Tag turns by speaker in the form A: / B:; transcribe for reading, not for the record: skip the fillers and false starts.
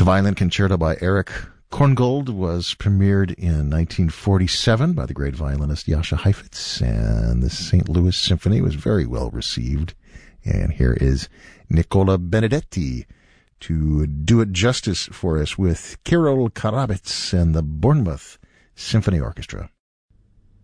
A: The Violin Concerto by Erich Korngold was premiered in 1947 by the great violinist Jascha Heifetz, and the St. Louis Symphony was very well received. And here is Nicola Benedetti to do it justice for us with Kirill Karabets and the Bournemouth Symphony Orchestra.